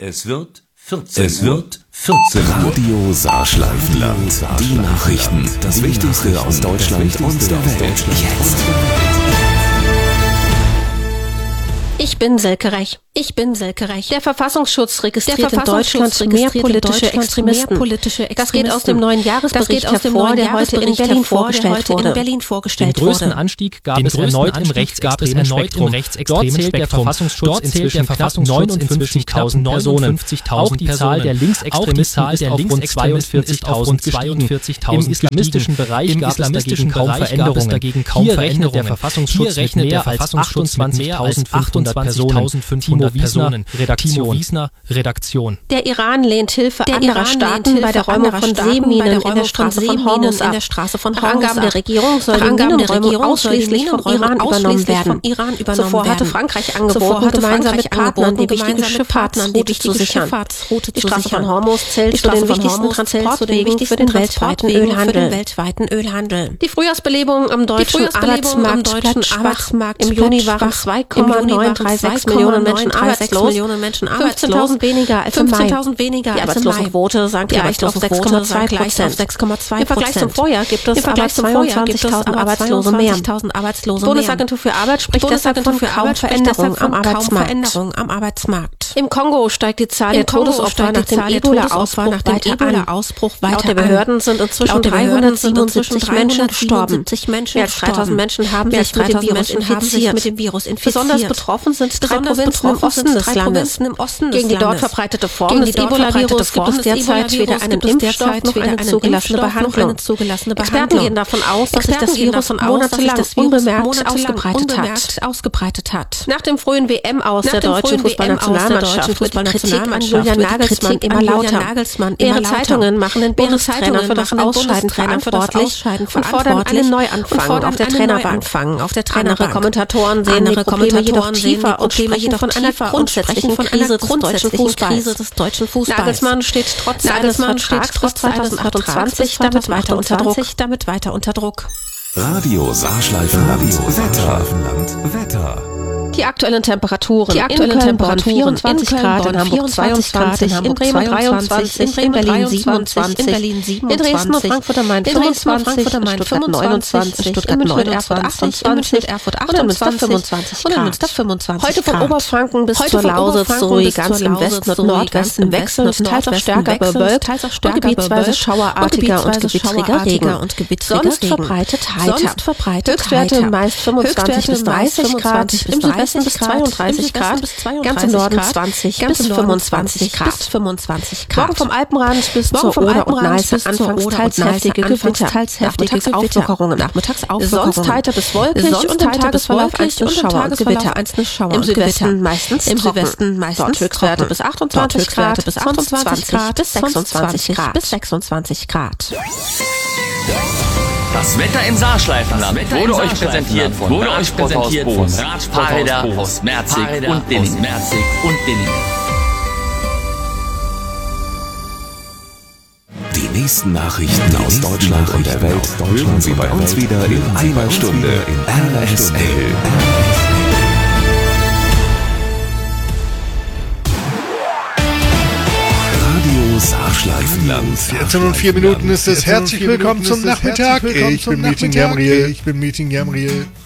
Es wird 14 Radio Saarschleifenland. Die Nachrichten. Das Wichtigste aus Deutschland und der Welt. Jetzt. Ich bin Silke Rech. Der Verfassungsschutz registriert in Deutschland mehr politische Extremisten. Das geht aus dem neuen Jahresbericht hervor, der heute in Berlin vorgestellt wurde. Den größten Anstieg gab es erneut im rechtsextremen Spektrum. Dort zählt der Verfassungsschutz inzwischen knapp 59.000 Personen. Auch die Zahl der Linksextremisten ist auf rund 42.000 gestiegen. Im islamistischen Bereich gab es dagegen kaum Veränderungen. Hier rechnet der Verfassungsschutz mit mehr als 28.800 Personen. Timo Wiesner, Redaktion. Der Iran lehnt Hilfe anderer Staaten bei der Räumung von Seeminen in der Straße von Hormuz ab. Nach Angaben der Regierung soll die Minenräumung ausschließlich vom Iran übernommen werden. Zuvor hatte Frankreich angeboten, gemeinsam mit Partnern die wichtige Schifffahrtsroute zu sichern. Die Straße von Hormuz zählt zu den wichtigsten Transportwegen für den weltweiten Ölhandel. Die Frühjahrsbelebung am deutschen Arbeitsmarkt bleibt schwach. Im Juni waren 2,936 Millionen Menschen arbeitslos, 15.000 weniger als im Mai. Die Arbeitslosenquote sank leicht auf 6,2%. Im Vergleich zum Vorjahr gibt es aber 22.000 Arbeitslose mehr. Die Bundesagentur für Arbeit spricht deshalb von kaum Veränderung am Arbeitsmarkt. Im Kongo steigt die Zahl der Todesopfer nach dem Ebola-Ausbruch weiter an. Laut der Behörden sind inzwischen 377 Menschen gestorben. Mehr als 3.000 Menschen haben sich mit dem Virus infiziert. Besonders betroffen sind drei Provinzen im Osten des Landes. Gegen die dort verbreitete Form des Ebola-Virus gibt es derzeit weder einen Impfstoff noch eine zugelassene Behandlung. Experten gehen davon aus, dass sich das Virus monatelang unbemerkt ausgebreitet hat. Nach dem frühen WM-Aus der deutschen Fußballnationalmannschaft wird die Kritik an Julian Nagelsmann immer lauter. Mehrere Zeitungen machen den Bundestrainer für das Ausscheiden verantwortlich und fordern einen Neuanfang auf der Trainerbank. Andere Kommentatoren sehen die Probleme jedoch tiefer und sprechen von einer grundsätzlichen Krise des deutschen Fußballs. Nagelsmann steht trotz eines Vertrags bis 2028 damit weiter unter Druck. Radio Saarschleifenland. Wetter. Die aktuellen Temperaturen. In Köln 24 Grad, in Hamburg 22, in Bremen 23, in Berlin 27, in Dresden und Frankfurt am Main 25, in Stuttgart 29, in München Erfurt 28 und in Münster 25 Grad. Heute von Oberfranken bis zur Lausitz sowie ganz im Westen und Nordwesten wechselnd, teils auch stärker bewölkt und gebietsweise schauerartiger und gewittriger Regen. Sonst verbreitet heiter. Höchstwerte meist 25 bis 30 Grad, im Südwesten bis 32 Grad, ganz im Norden 20 bis 25 Grad. Morgen vom Alpenrand bis zur Oder und Neiße anfangs teils heftige Gewitter, nachmittags Auflockerungen. Sonst heiter bis wolkig und im Tagesverlauf einzelne Schauer und Gewitter. Im Südwesten meistens trocken. Dort Höchstwerte bis 28 Grad, bis 26 Grad. Das Wetter im Saarschleifenland wurde euch präsentiert von Radsporthaus Boos, Fahrräder aus Merzig und Dillingen. Die nächsten Nachrichten aus Deutschland und der Welt hören Sie bei uns wieder in einer Stunde in RSL. Saarschleifenland. 14:04 ist es. Herzlich willkommen zum Nachmittag. Ich bin Meeting Jamriel.